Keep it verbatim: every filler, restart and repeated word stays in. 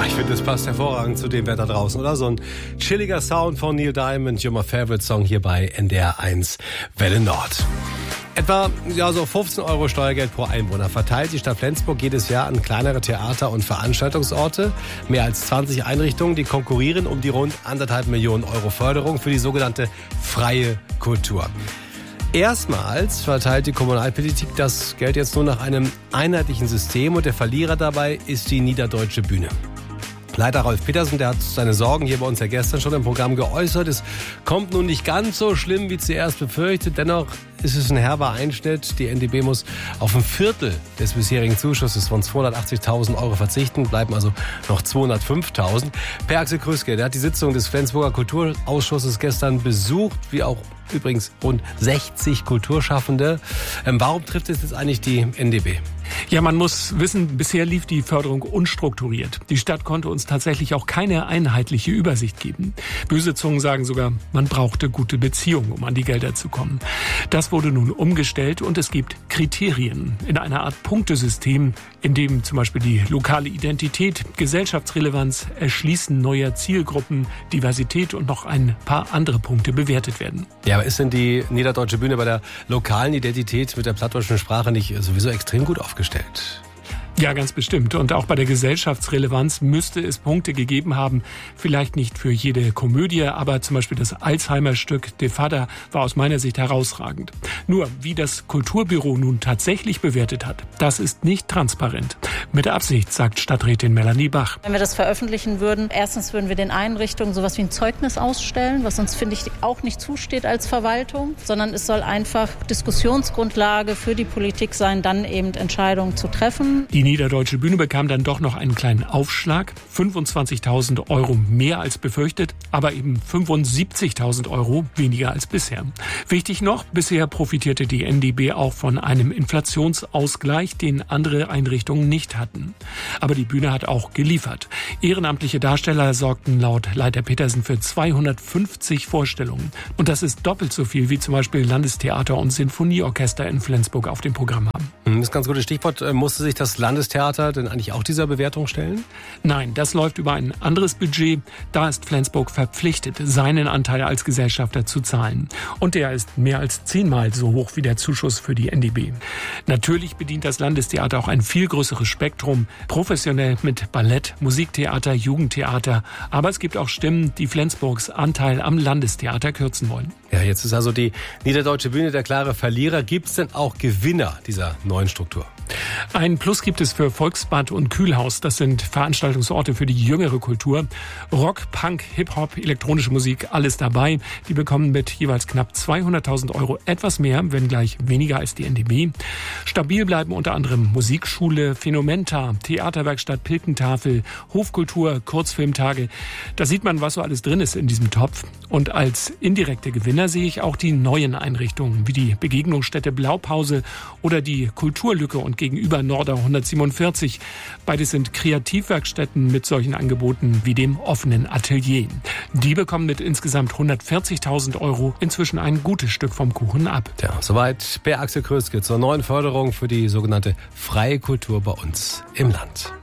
Ich finde, das passt hervorragend zu dem Wetter draußen, oder? So ein chilliger Sound von Neil Diamond, You're My Favorite Song hier bei N D R eins Welle Nord. Etwa ja, so fünfzehn Euro Steuergeld pro Einwohner verteilt die Stadt Flensburg jedes Jahr an kleinere Theater- und Veranstaltungsorte. Mehr als zwanzig Einrichtungen, die konkurrieren um die rund anderthalb Millionen Euro Förderung für die sogenannte freie Kultur. Erstmals verteilt die Kommunalpolitik das Geld jetzt nur nach einem einheitlichen System und der Verlierer dabei ist die Niederdeutsche Bühne. Leiter Rolf Petersen, der hat seine Sorgen hier bei uns ja gestern schon im Programm geäußert. Es kommt nun nicht ganz so schlimm, wie zuerst befürchtet. Dennoch ist es ein herber Einschnitt. Die N D B muss auf ein Viertel des bisherigen Zuschusses von zweihundertachtzigtausend Euro verzichten, bleiben also noch zweihundertfünftausend. Per Axel Krüske, der hat die Sitzung des Flensburger Kulturausschusses gestern besucht, wie auch übrigens rund sechzig Kulturschaffende. Ähm, warum trifft es jetzt eigentlich die N D B? Ja, man muss wissen, bisher lief die Förderung unstrukturiert. Die Stadt konnte uns tatsächlich auch keine einheitliche Übersicht geben. Böse Zungen sagen sogar, man brauchte gute Beziehungen, um an die Gelder zu kommen. Das wurde nun umgestellt und es gibt Kriterien in einer Art Punktesystem, in dem zum Beispiel die lokale Identität, Gesellschaftsrelevanz, Erschließen neuer Zielgruppen, Diversität und noch ein paar andere Punkte bewertet werden. Ja, aber ist denn die Niederdeutsche Bühne bei der lokalen Identität mit der plattdeutschen Sprache nicht sowieso extrem gut aufgestellt? Ja, ganz bestimmt. Und auch bei der Gesellschaftsrelevanz müsste es Punkte gegeben haben. Vielleicht nicht für jede Komödie, aber zum Beispiel das Alzheimer-Stück De Fada war aus meiner Sicht herausragend. Nur, wie das Kulturbüro nun tatsächlich bewertet hat, das ist nicht transparent. Mit Absicht, sagt Stadträtin Melanie Bach. Wenn wir das veröffentlichen würden, erstens würden wir den Einrichtungen sowas wie ein Zeugnis ausstellen, was uns, finde ich, auch nicht zusteht als Verwaltung, sondern es soll einfach Diskussionsgrundlage für die Politik sein, dann eben Entscheidungen zu treffen. Die Niederdeutsche Bühne bekam dann doch noch einen kleinen Aufschlag, fünfundzwanzigtausend Euro mehr als befürchtet, aber eben fünfundsiebzigtausend Euro weniger als bisher. Wichtig noch, bisher profitierte die N D B auch von einem Inflationsausgleich, den andere Einrichtungen nicht hatten. Aber die Bühne hat auch geliefert. Ehrenamtliche Darsteller sorgten laut Leiter Petersen für zweihundertfünfzig Vorstellungen. Und das ist doppelt so viel, wie zum Beispiel Landestheater und Sinfonieorchester in Flensburg auf dem Programm haben. Das ist ein ganz gutes Stichwort. Musste sich das Landestheater denn eigentlich auch dieser Bewertung stellen? Nein, das läuft über ein anderes Budget. Da ist Flensburg verpflichtet, seinen Anteil als Gesellschafter zu zahlen. Und der ist mehr als zehnmal so hoch wie der Zuschuss für die N D B. Natürlich bedient das Landestheater auch ein viel größeres Spektrum, professionell mit Ballett, Musiktheater, Jugendtheater. Aber es gibt auch Stimmen, die Flensburgs Anteil am Landestheater kürzen wollen. Ja, jetzt ist also die Niederdeutsche Bühne der klare Verlierer. Gibt es denn auch Gewinner dieser neuen Struktur? Ein Plus gibt es für Volksbad und Kühlhaus. Das sind Veranstaltungsorte für die jüngere Kultur. Rock, Punk, Hip-Hop, elektronische Musik, alles dabei. Die bekommen mit jeweils knapp zweihunderttausend Euro etwas mehr, wenngleich weniger als die N D B. Stabil bleiben unter anderem Musikschule, Phänomenta, Theaterwerkstatt Pilkentafel, Hofkultur, Kurzfilmtage. Da sieht man, was so alles drin ist in diesem Topf. Und als indirekte Gewinner sehe ich auch die neuen Einrichtungen, wie die Begegnungsstätte Blaupause oder die Kulturlücke und gegenüber Norder hundertsiebenundvierzig. Beides sind Kreativwerkstätten mit solchen Angeboten wie dem offenen Atelier. Die bekommen mit insgesamt hundertvierzigtausend Euro inzwischen ein gutes Stück vom Kuchen ab. Ja, soweit Per Axel Krüske zur neuen Förderung für die sogenannte freie Kultur bei uns im Land.